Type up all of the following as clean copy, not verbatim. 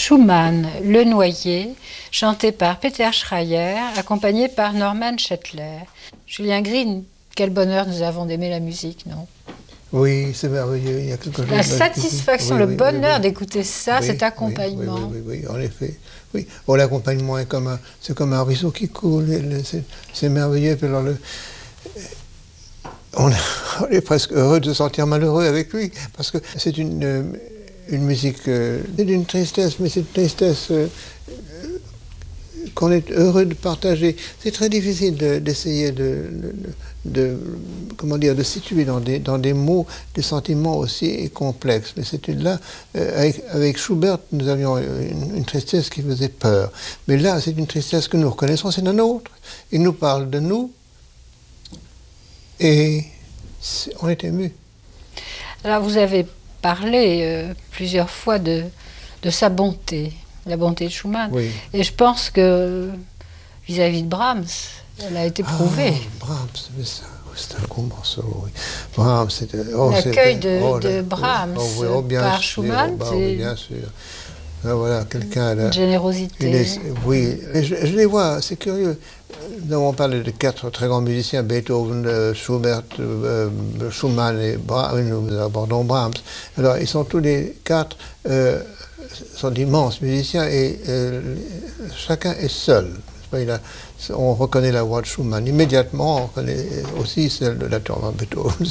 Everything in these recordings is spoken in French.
Schumann, Le Noyer, chanté par Peter Schreier, accompagné par Norman Shetler. Julien Green, quel bonheur nous avons d'aimer la musique, non? Oui, c'est merveilleux. Il y a quelque chose la satisfaction, oui, le oui, bonheur oui. d'écouter ça, Oui, cet accompagnement. Oui, en effet. Oui. Bon, l'accompagnement est c'est comme un ruisseau qui coule. C'est merveilleux. Puis alors on est presque heureux de se sentir malheureux avec lui, parce que c'est une musique, c'est d'une tristesse, mais c'est une tristesse qu'on est heureux de partager. C'est très difficile d'essayer de situer dans des mots des sentiments aussi complexes. Mais là, avec Schubert, nous avions une tristesse qui faisait peur. Mais là, c'est une tristesse que nous reconnaissons, c'est la nôtre. Il nous parle de nous et on est ému. Alors, vous avez parlé plusieurs fois de sa bonté, la bonté de Schumann. Oui. Et je pense que vis-à-vis de Brahms, elle a été prouvée. Brahms, c'est un gros morceau, oui. Brahms, l'accueil de Brahms par Schumann, c'est bien sûr. Voilà, quelqu'un une générosité. Oui, je les vois, c'est curieux. Nous avons parlé de 4 très grands musiciens, Beethoven, Schubert, Schumann et Brahms. Nous abordons Brahms. Alors, ils sont tous les 4 sont d'immenses musiciens et chacun est seul. On reconnaît la voix de Schumann. Immédiatement, on reconnaît aussi celle de la trompette de Beethoven.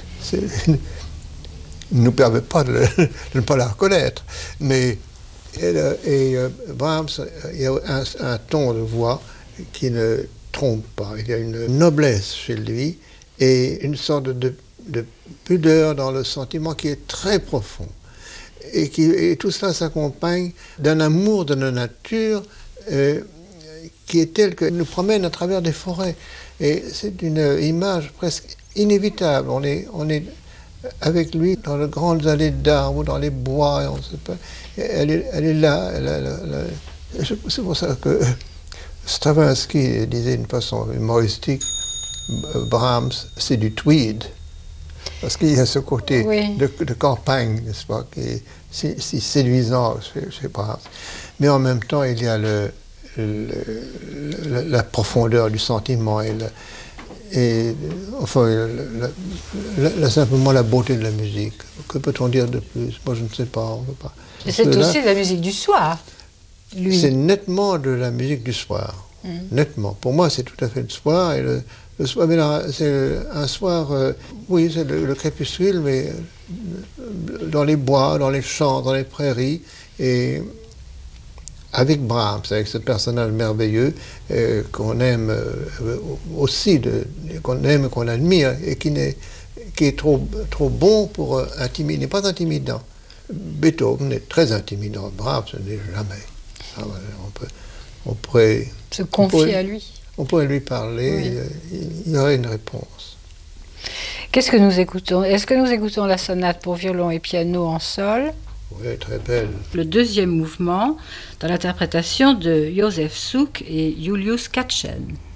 Il ne nous permet pas de ne pas la reconnaître. Mais Brahms, il y a un ton de voix qui ne trompe pas. Il y a une noblesse chez lui et une sorte de pudeur dans le sentiment qui est très profond. Et tout cela s'accompagne d'un amour de la nature qui est tel qu'il nous promène à travers des forêts. Et c'est une image presque inévitable. On est avec lui dans de grandes allées d'arbres, dans les bois, on sait pas. Elle est là. C'est pour ça que Stravinsky disait d'une façon humoristique, Brahms, c'est du tweed. Parce qu'il y a ce côté de campagne, n'est-ce pas, qui est si séduisant chez Brahms. Mais en même temps, il y a la profondeur du sentiment simplement la beauté de la musique. Que peut-on dire de plus? Moi, je ne sais pas. On peut pas. Et c'est aussi de la musique du soir, lui. C'est nettement de la musique du soir. Nettement. Pour moi, c'est tout à fait le soir. Et le soir, mais là, c'est un soir, oui, c'est le crépuscule, mais dans les bois, dans les champs, dans les prairies. Et avec Brahms, avec ce personnage merveilleux qu'on aime aussi, qu'on aime, qu'on admire, et qui est trop bon pour intimider, n'est pas intimidant. Beethoven est très intimidant, Brahms ne l'est jamais. Ah, voilà, on pourrait se confier à lui. On pourrait lui parler, il y aurait une réponse. Qu'est-ce que nous écoutons? Est-ce que nous écoutons la sonate pour violon et piano en sol? Oui, très belle. Le deuxième mouvement, dans l'interprétation de Josef Suk et Julius Katchen.